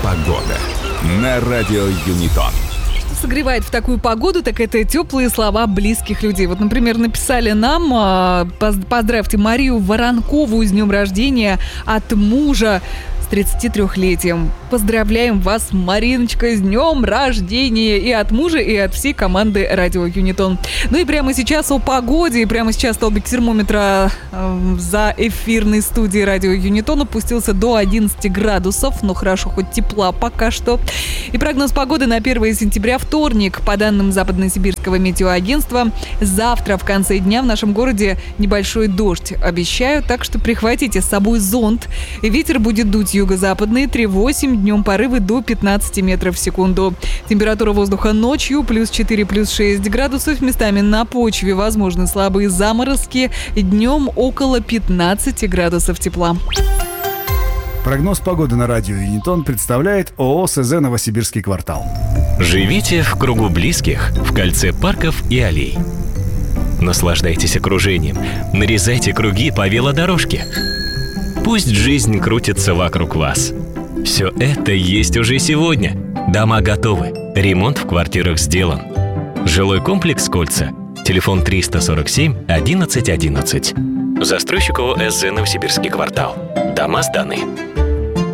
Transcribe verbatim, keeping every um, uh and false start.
Погода на радио Юнитон. Согревает в такую погоду, так это теплые слова близких людей. Вот, например, написали нам: поздравьте Марию Воронкову с днем рождения от мужа с тридцатитрёхлетием. Поздравляем вас, Мариночка, с днем рождения и от мужа, и от всей команды радио Юнитон. Ну и прямо сейчас о погоде. Прямо сейчас столбик термометра э, за эфирной студией радио Юнитон опустился до одиннадцати градусов. Ну хорошо, хоть тепла пока что. И прогноз погоды на первое сентября, вторник. По данным Западносибирского метеоагентства, завтра в конце дня в нашем городе небольшой дождь обещают, так что прихватите с собой зонт. Ветер будет дуть юго-западный три-восемь, днем порывы до пятнадцати метров в секунду. Температура воздуха ночью плюс четыре, плюс шесть градусов. Местами на почве возможны слабые заморозки. Днем около пятнадцати градусов тепла. Прогноз погоды на радио Юнитон представляет ООО СЗ «Новосибирский квартал». Живите в кругу близких, в кольце парков и аллей. Наслаждайтесь окружением, нарезайте круги по велодорожке. Пусть жизнь крутится вокруг вас. Все это есть уже сегодня. Дома готовы, ремонт в квартирах сделан. Жилой комплекс «Кольца». Телефон триста сорок семь одиннадцать одиннадцать. Застройщик ООО СЗ «Новосибирский квартал». Дома сданы.